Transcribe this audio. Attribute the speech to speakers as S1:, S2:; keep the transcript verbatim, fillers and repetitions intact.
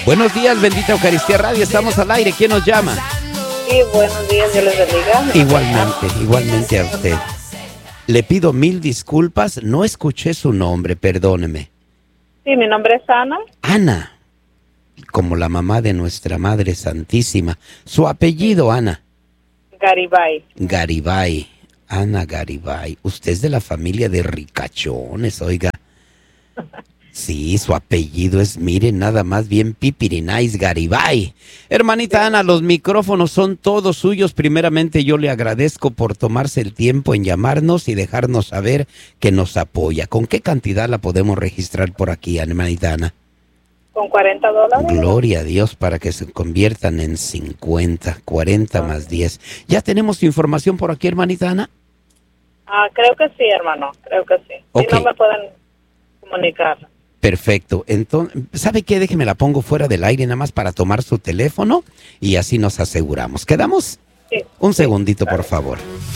S1: Buenos días, bendita Eucaristía Radio, estamos al aire. ¿Quién nos llama?
S2: Sí, buenos días, Dios les bendiga.
S1: Igualmente, igualmente a usted. Le pido mil disculpas, no escuché su nombre, perdóneme.
S2: Sí, mi nombre es Ana.
S1: Ana, como la mamá de nuestra Madre Santísima. Su apellido, Ana.
S2: Garibay.
S1: Garibay, Ana Garibay. Usted es de la familia de ricachones, oiga. Sí, su apellido es, miren, nada más bien Pipirinais Garibay. Hermanita Ana, los micrófonos son todos suyos. Primeramente yo le agradezco por tomarse el tiempo en llamarnos y dejarnos saber que nos apoya. ¿Con qué cantidad la podemos registrar por aquí, hermanita Ana?
S2: Con cuarenta dólares.
S1: Gloria a Dios para que se conviertan en cincuenta, cuarenta más diez. ¿Ya tenemos información por aquí, hermanita Ana?
S2: Ah, creo que sí, hermano, creo que sí.
S1: Okay.
S2: Si no me pueden comunicar.
S1: Perfecto. Entonces, ¿sabe qué? Déjeme la pongo fuera del aire nada más para tomar su teléfono y así nos aseguramos. ¿Quedamos?
S2: Sí.
S1: Un segundito, por favor.